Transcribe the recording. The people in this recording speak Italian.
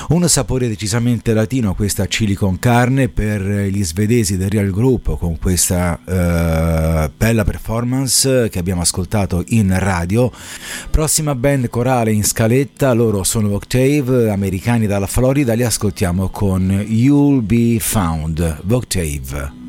Un sapore decisamente latino questa chili con carne per gli svedesi del Real Group, con questa bella performance che abbiamo ascoltato in radio. Prossima band corale in scaletta, loro sono Octave, americani dalla Florida, li ascoltiamo con You'll Be Found. Octave.